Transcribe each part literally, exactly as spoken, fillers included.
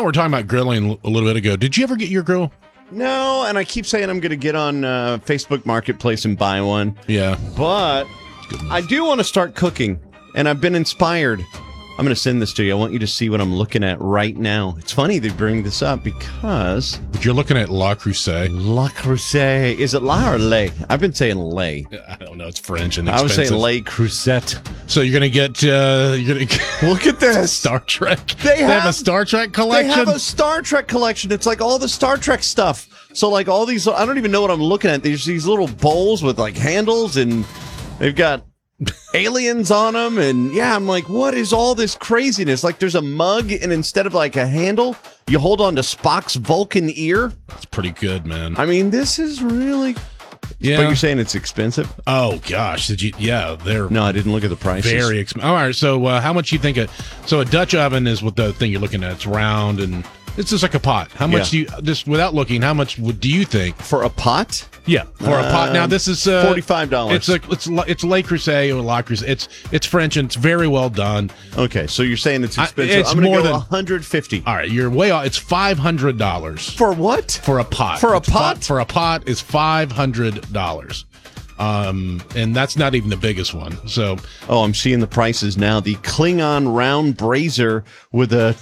know, we're talking about grilling a little bit ago. Did you ever get your grill? No, and I keep saying I'm going to get on uh, Facebook Marketplace and buy one. Yeah. But I do want to start cooking, and I've been inspired. I'm going to send this to you. I want you to see what I'm looking at right now. It's funny they bring this up because... But you're looking at La Crusade. La Crusade. Is it La or Lay? I've been saying Lay. I don't know. It's French and I was expensive. saying Lay Crusette. So you're going to get... Uh, you're gonna get Look at this. Star Trek. They, They have, have a Star Trek collection? They have a Star Trek collection. It's like all the Star Trek stuff. So like all these... I don't even know what I'm looking at. There's these little bowls with like handles, and they've got... aliens on them, and yeah, I'm like, what is all this craziness? Like, there's a mug, and instead of like a handle, you hold on to Spock's Vulcan ear. That's pretty good, man. I mean, this is really. Yeah. But you're saying it's expensive? Oh gosh, did you? Yeah, they're No, I didn't look at the prices. very expensive. All right, so uh, how much you think? A, so a Dutch oven is what the thing you're looking at. It's round and it's just like a pot. How much Yeah. do you? Just without looking, how much would do you think? For a pot? Yeah, for a pot. Now this is uh, forty-five dollars. It's like it's it's Le Creuset or La Crusade. It's it's French and it's very well done. Okay, so you're saying it's I- expensive. it's I'm going more to go than- one hundred fifty. All right, you're way off. It's five hundred dollars For what? for a pot. For a It's pot? fi- For a pot is five hundred dollars. Um, and that's not even the biggest one. So Oh, I'm seeing the prices now. The Klingon round brazier with a.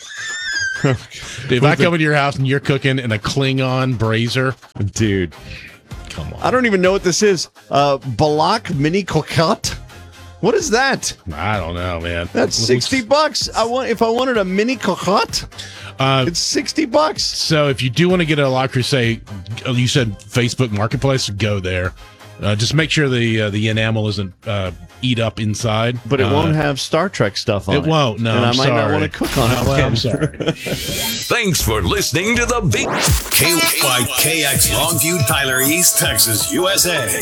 if I come into your house and you're cooking in a Klingon brazier, Dude. come on. I don't even know what this is. Uh, Balak Mini Cocotte? What is that? I don't know, man. That's sixty bucks. I want if I wanted a mini cocotte, Uh, it's sixty bucks. so if you do want to get a La Crusade, uh, you said Facebook Marketplace, go there. Uh, just make sure the uh, the enamel isn't uh, eat up inside. But it Uh, won't have Star Trek stuff on it. It won't. No, and I I'm might not sorry. want to cook on it. Well, I'm sorry. Thanks for listening to the Big K Y K X Longview, Tyler, East Texas, U S A.